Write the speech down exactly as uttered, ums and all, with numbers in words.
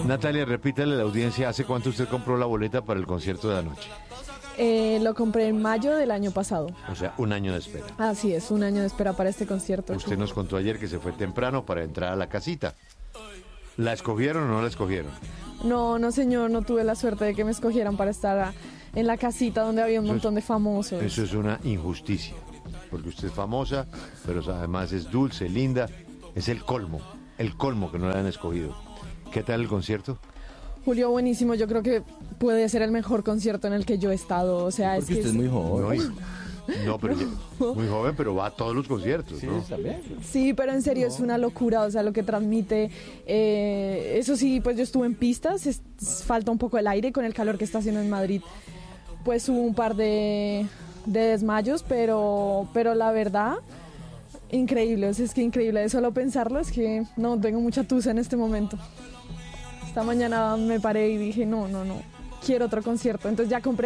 Natalia, repítale a la audiencia, ¿hace cuánto usted compró la boleta para el concierto de la noche? Eh, lo compré en mayo del año pasado. O sea, un año de espera. Así es, un año de espera para este concierto. Usted nos contó ayer que se fue temprano para entrar a la casita. ¿La escogieron o no la escogieron? No, no señor, no tuve la suerte de que me escogieran para estar a, en la casita donde había un Eso montón es- de famosos. Eso es una injusticia, porque usted es famosa, pero además es dulce, linda. Es el colmo, el colmo que no la han escogido. ¿Qué tal el concierto? Julio, buenísimo, yo creo que puede ser el mejor concierto en el que yo he estado, o sea, es Porque que usted es muy joven. No, y- no, pero ya- muy joven, pero va a todos los conciertos, ¿no? ¿También? Sí, pero en serio es una locura, o sea, lo que transmite. eh, eso sí, pues yo estuve en pistas, es- falta un poco el aire con el calor que está haciendo en Madrid. Pues hubo un par de, de desmayos, pero, pero la verdad, increíble, o sea, es que increíble. De solo pensarlo es que no, tengo mucha tusa en este momento. Esta mañana me paré y dije, no, no, no, quiero otro concierto. Entonces ya compré